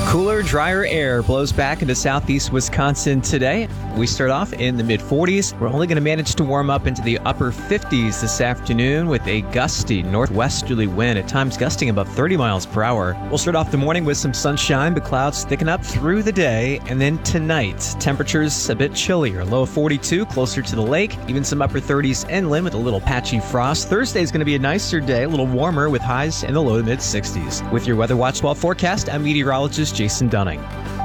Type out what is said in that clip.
Cooler, drier air blows back into southeast Wisconsin today. We start off in the mid-40s. We're only going to manage to warm up into the upper 50s this afternoon with a gusty northwesterly wind, at times gusting above 30 miles per hour. We'll start off the morning with some sunshine, but clouds thicken up through the day. And then tonight, temperatures a bit chillier. Low of 42, closer to the lake. Even some upper 30s inland with a little patchy frost. Thursday is going to be a nicer day, a little warmer with highs in the low to mid-60s. With your Weather Watch 12 forecast, I'm meteorologist Jason Dunning.